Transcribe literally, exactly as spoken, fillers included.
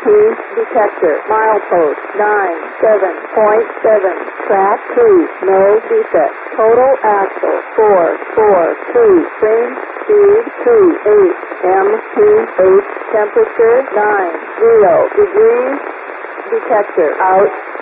detector. Milepost nine seven point seven. Track two. No defect. Total axle four four two. Frame speed two eight. M P H temperature nine zero degrees. Detector out.